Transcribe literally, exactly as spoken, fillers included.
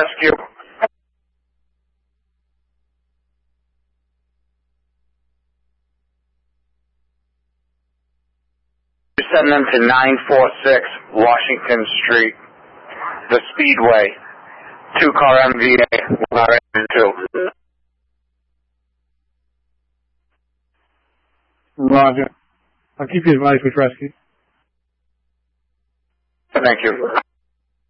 rescue. Send them to nine four six Washington Street, the Speedway, two-car M V A, one R two. Roger. I'll keep you advised with rescue. Thank you.